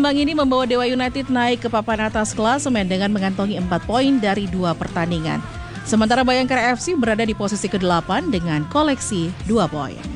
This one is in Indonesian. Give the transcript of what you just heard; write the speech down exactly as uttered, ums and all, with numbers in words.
imbang ini membawa Dewa United naik ke papan atas klasemen dengan mengantongi empat poin dari dua pertandingan. Sementara Bayangkara F C berada di posisi kedelapan dengan koleksi dua poin.